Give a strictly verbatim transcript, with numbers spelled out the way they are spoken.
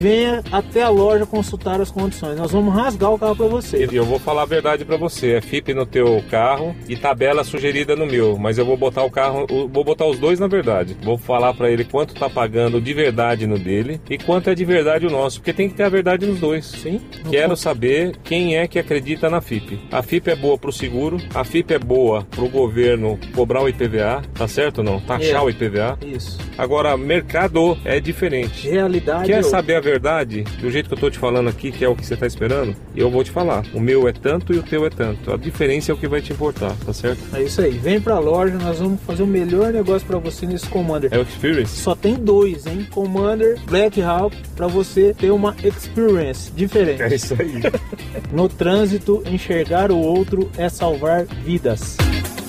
venha até a loja consultar as condições. Nós vamos rasgar o carro para você. E eu vou falar a verdade para você, é F I P no teu carro e tabela sugerida no meu, mas eu vou botar o carro, vou botar os dois na verdade. Vou falar para ele quanto tá pagando de verdade no dele e quanto é de verdade o nosso, porque tem que ter a verdade nos dois. Sim. Quero saber quem é que acredita na F I P. A F I P é boa pro seguro, a F I P é boa pro governo cobrar o I P V A, tá certo ou não? Taxar É. o I P V A. Isso. Agora, mercado é diferente. Realidade. Quer é saber a verdade, do jeito que eu tô te falando aqui, que é o que você tá esperando? Eu vou te falar. O meu é tanto e o teu é tanto. A diferença é o que vai te importar, tá certo? É isso aí. Vem pra loja, nós vamos fazer o melhor negócio pra você nesse Commander. É o Experience. Só tem dois, hein? Commander Black Hawk, pra você ter uma experience diferente. É isso aí. No trânsito, enxergar o outro é salvar vidas.